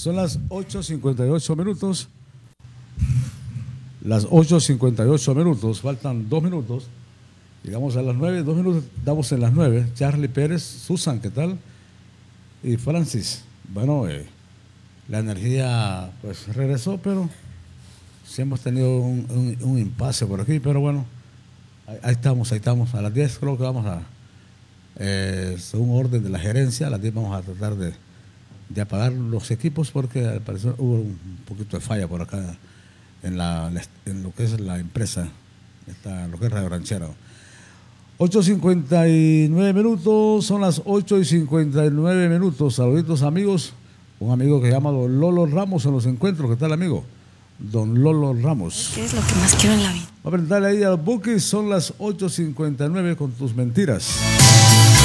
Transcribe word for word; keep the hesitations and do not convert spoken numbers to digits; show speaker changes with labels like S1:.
S1: Son las ocho cincuenta y ocho minutos. Las ocho cincuenta y ocho minutos. Faltan dos minutos. Llegamos a las nueve. Dos minutos damos en las nueve. Charlie Pérez, Susan, ¿qué tal? Y Francis. Bueno, eh, la energía pues regresó, pero sí hemos tenido un, un, un impasse por aquí. Pero bueno, ahí, ahí estamos, ahí estamos. A las diez creo que vamos a, eh, según orden de la gerencia, a las diez vamos a tratar de, de apagar los equipos porque al parecer hubo un poquito de falla por acá en, la, en lo que es la empresa, esta, lo que es Radio Ranchera. ocho cincuenta y nueve minutos, son las ocho y cincuenta y nueve minutos. Saluditos amigos, un amigo que se llama Don Lolo Ramos en los encuentros. ¿Qué tal, amigo? Don Lolo Ramos.
S2: ¿Qué es lo que más quiero en la vida?
S1: Va a preguntarle ahí al Buki, son las ocho cincuenta y nueve con tus mentiras.